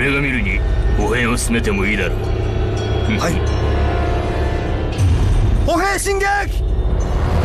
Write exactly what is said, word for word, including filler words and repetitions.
俺が見るに歩兵を進めてもいいだろう。 はい。歩兵進撃。